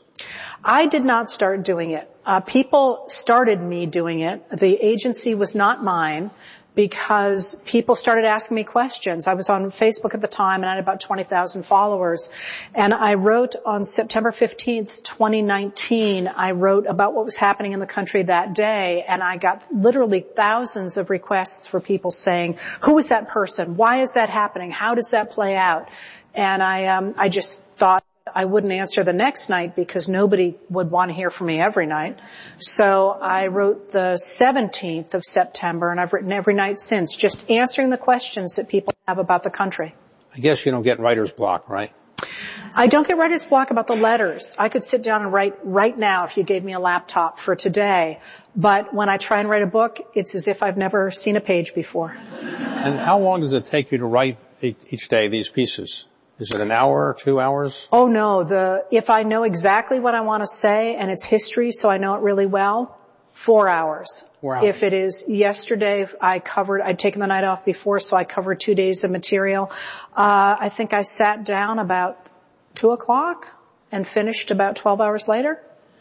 I did not start doing it. Uh, people started me doing it. The agency was not mine, because people started asking me questions. I was on Facebook at the time, and I had about twenty thousand followers. And I wrote on September fifteenth, twenty nineteen, I wrote about what was happening in the country that day, and I got literally thousands of requests for people saying, who is that person? Why is that happening? How does that play out? And I, um, I just thought I wouldn't answer the next night because nobody would want to hear from me every night. So I wrote the seventeenth of September, and I've written every night since, just answering the questions that people have about the country. I guess you don't get writer's block, right? I don't get writer's block about the letters. I could sit down and write right now if you gave me a laptop for today. But when I try and write a book, it's as if I've never seen a page before. And how long does it take you to write each day these pieces? Is it an hour or two hours? Oh no, the, if I know exactly what I want to say and it's history, so I know it really well, four hours. Four hours. If it is yesterday, I covered, I'd taken the night off before, so I covered two days of material. Uh, I think I sat down about two o'clock and finished about twelve hours later.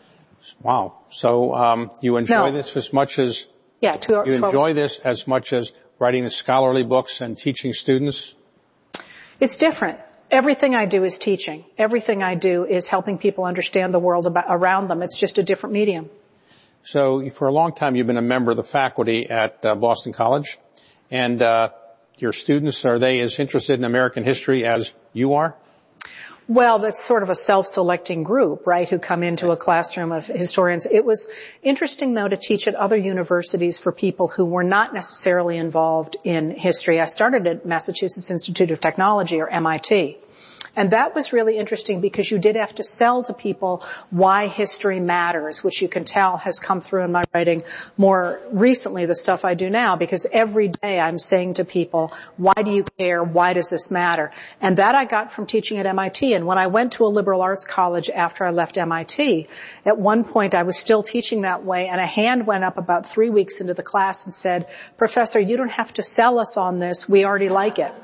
Wow. So, um, you enjoy no. this as much as, yeah, two, you twelve enjoy this as much as writing the scholarly books and teaching students? It's different. Everything I do is teaching. Everything I do is helping people understand the world about, around them. It's just a different medium. So for a long time, you've been a member of the faculty at uh, Boston College. And uh, your students, are they as interested in American history as you are? Well, that's sort of a self-selecting group, right, who come into a classroom of historians. It was interesting, though, to teach at other universities for people who were not necessarily involved in history. I started at Massachusetts Institute of Technology, or M I T. And that was really interesting because you did have to sell to people why history matters, which you can tell has come through in my writing more recently, the stuff I do now, because every day I'm saying to people, why do you care? Why does this matter? And that I got from teaching at M I T. And when I went to a liberal arts college after I left M I T, at one point I was still teaching that way, and a hand went up about three weeks into the class and said, Professor, you don't have to sell us on this. We already like it.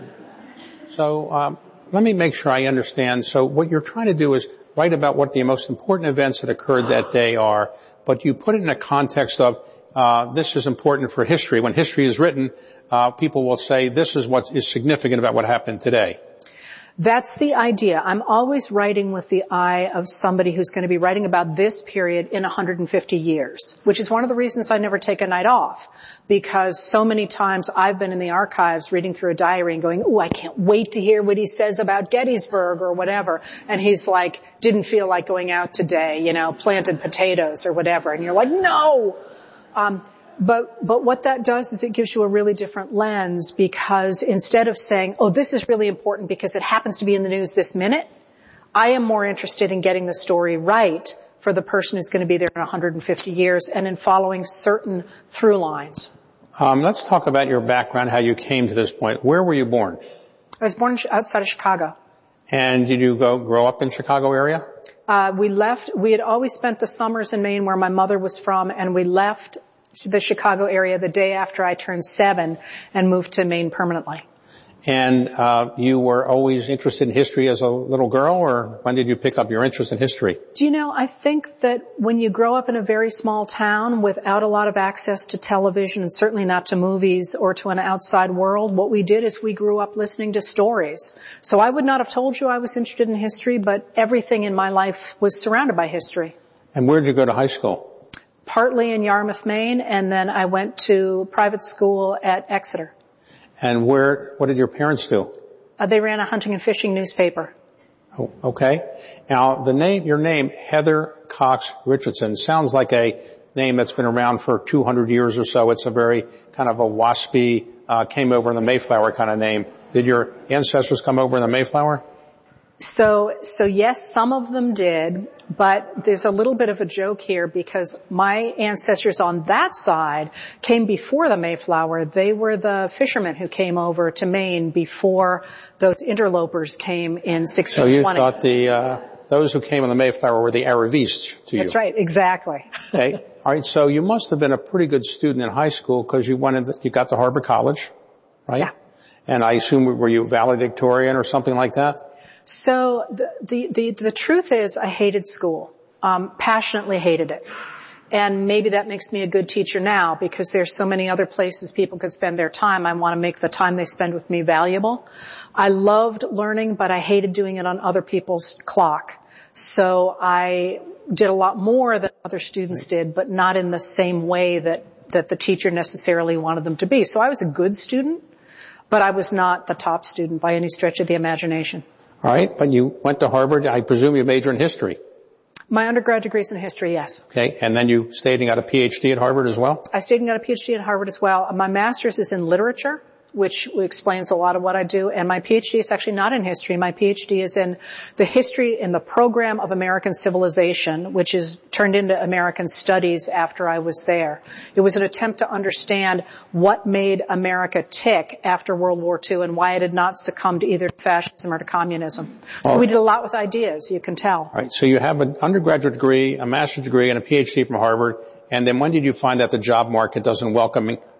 So, um, let me make sure I understand. So what you're trying to do is write about what the most important events that occurred that day are, but you put it in a context of, uh, this is important for history. When history is written, uh, people will say this is what is significant about what happened today. That's the idea. I'm always writing with the eye of somebody who's going to be writing about this period in one hundred fifty years, which is one of the reasons I never take a night off, because so many times I've been in the archives reading through a diary and going, oh, I can't wait to hear what he says about Gettysburg or whatever. And he's like, didn't feel like going out today, you know, planted potatoes or whatever. And you're like, no! Um, But, but what that does is it gives you a really different lens, because instead of saying, oh, this is really important because it happens to be in the news this minute, I am more interested in getting the story right for the person who's going to be there in one hundred fifty years and in following certain through lines. Um, let's talk about your background, how you came to this point. Where were you born? I was born outside of Chicago. And did you go grow up in Chicago area? Uh, we left, we had always spent the summers in Maine where my mother was from, and we left the Chicago area the day after I turned seven and moved to Maine permanently. And uh you were always interested in history as a little girl, or when did you pick up your interest in history? Do you know, I think that when you grow up in a very small town without a lot of access to television, and certainly not to movies or to an outside world, what we did is we grew up listening to stories. So I would not have told you I was interested in history, but everything in my life was surrounded by history. And where did you go to high school? Partly in Yarmouth, Maine, and then I went to private school at Exeter. And where, what did your parents do? Uh, they ran a hunting and fishing newspaper. Oh, okay. Now, the name, your name, Heather Cox Richardson, sounds like a name that's been around for two hundred years or so. It's a very kind of a waspy, uh, came over in the Mayflower kind of name. Did your ancestors come over in the Mayflower? So, so yes, some of them did, but there's a little bit of a joke here because my ancestors on that side came before the Mayflower. They were the fishermen who came over to Maine before those interlopers came in sixteen twenty. So you thought the, uh, those who came on the Mayflower were the Aravistes to you? That's right, exactly. Okay. All right. So you must have been a pretty good student in high school because you went in, you got to Harvard College, right? Yeah. And I assume, were you valedictorian or something like that? So the, the, the, the truth is I hated school, um, passionately hated it. And maybe that makes me a good teacher now because there's so many other places people could spend their time. I want to make the time they spend with me valuable. I loved learning, but I hated doing it on other people's clock. So I did a lot more than other students right. did, but not in the same way that, that the teacher necessarily wanted them to be. So I was a good student, but I was not the top student by any stretch of the imagination. All right, but you went to Harvard. I presume you majored in history. My undergrad degree is in history, yes. Okay, and then you stayed and got a P H D at Harvard as well? I stayed and got a P H D at Harvard as well. My master's is in literature, which explains a lot of what I do, and my P H D is actually not in history. My P H D is in the history in the program of American civilization, which is turned into American studies after I was there. It was an attempt to understand what made America tick after World War Two and why it had not succumbed to either fascism or to communism. So oh. we did a lot with ideas, you can tell. All right, so you have an undergraduate degree, a master's degree, and a P H D from Harvard, and then when did you find that the job market doesn't welcome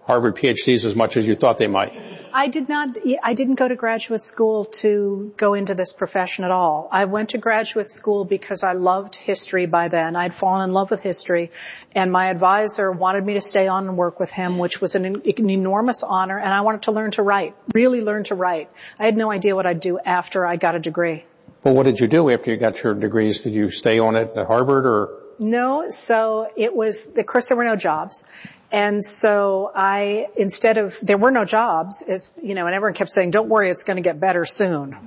Harvard PhDs as much as you thought they might. I did not, I didn't go to graduate school to go into this profession at all. I went to graduate school because I loved history by then. I'd fallen in love with history, and my advisor wanted me to stay on and work with him, which was an, an enormous honor, and I wanted to learn to write, really learn to write. I had no idea what I'd do after I got a degree. Well, what did you do after you got your degrees? Did you stay on it at Harvard or? No, so it was, of course there were no jobs. And so I, instead of, there were no jobs, as, you know, and everyone kept saying, don't worry, it's going to get better soon.